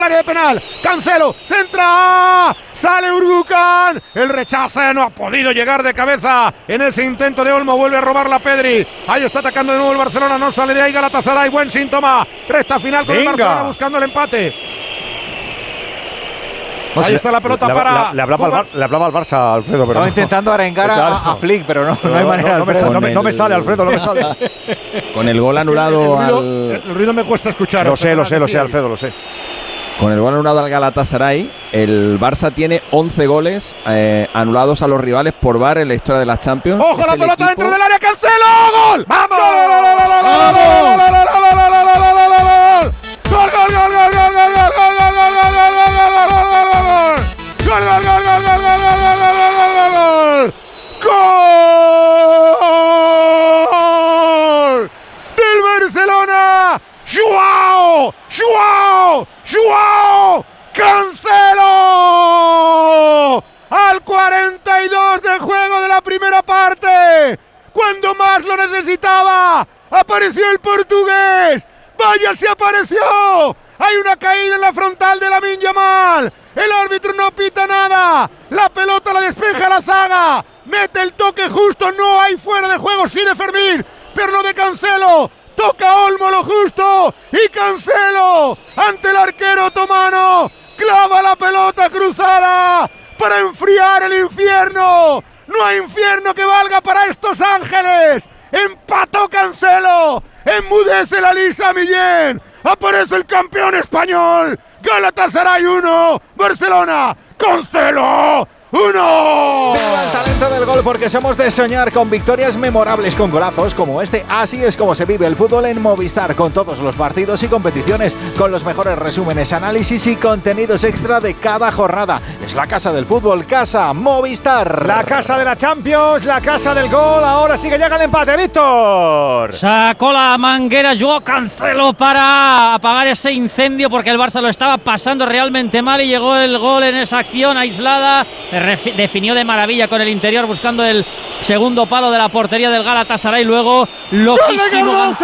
área de penal, Cancelo, centra, sale Urrucan, el rechace, no ha podido llegar de cabeza en ese intento de Olmo, vuelve a robarla Pedri, ahí está atacando de nuevo el Barcelona, no sale de ahí Galatasaray, buen síntoma, recta final con el Barcelona buscando el empate. No, ahí está la pelota le hablaba al Barça, Alfredo, pero estaba intentando arengar a Flick, pero no hay manera. No me sale, Alfredo, no me sale. Con el gol anulado el ruido me cuesta escuchar. Lo sé, Alfredo, lo sé. Con el gol anulado al Galatasaray, el Barça tiene 11 goles anulados a los rivales por VAR en la historia de las Champions. ¡Ojo, la pelota dentro del área! ¡Cancelo! ¡Gol! ¡Vamos! ¡Gol! ¡Del Barcelona! ¡Joao! ¡Cancelo! Al 42 de juego de la primera parte, cuando más lo necesitaba, apareció el portugués. ¡Vaya, se apareció! Hay una caída en la frontal de Lamine Yamal. El árbitro no pita nada. La pelota la despeja la zaga. Mete el toque justo. No hay fuera de juego, sí de Fermín, pero no de Cancelo. Toca Olmo lo justo. Y Cancelo, ante el arquero otomano, clava la pelota cruzada para enfriar el infierno. No hay infierno que valga para estos ángeles. Empató Cancelo. Enmudece la Lisa Millén. Aparece el campeón español. Galatasaray 1, Barcelona, Cancelo 1. Viva el talento del gol, porque somos de soñar con victorias memorables, con golazos como este. Así es como se vive el fútbol en Movistar, con todos los partidos y competiciones, con los mejores resúmenes, análisis y contenidos extra de cada jornada. Es la casa del fútbol, casa Movistar. La casa de la Champions, la casa del gol. Ahora sí que llega el empate, Víctor. Sacó la manguera Joao Cancelo para apagar ese incendio, porque el Barça lo estaba pasando realmente mal y llegó el gol en esa acción aislada. Definió de maravilla con el interior, buscando el segundo palo de la portería del Galatasaray. Luego, loquísimo